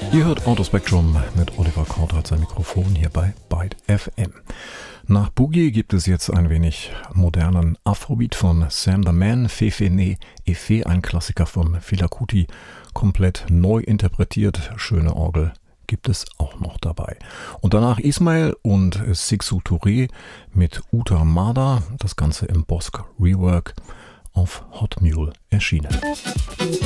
Ihr hört Autospektrum mit Oliver Kortert sein Mikrofon hier bei Byte FM. Nach Boogie gibt es jetzt ein wenig modernen Afrobeat von Sam the Man, Fefe Ne Efe, ein Klassiker von Fela Kuti, komplett neu interpretiert, schöne Orgel gibt es auch noch dabei. Und danach Ismail und Sixu Touré mit Uta Mada, das Ganze im Bosk Rework auf Hot Mule erschienen.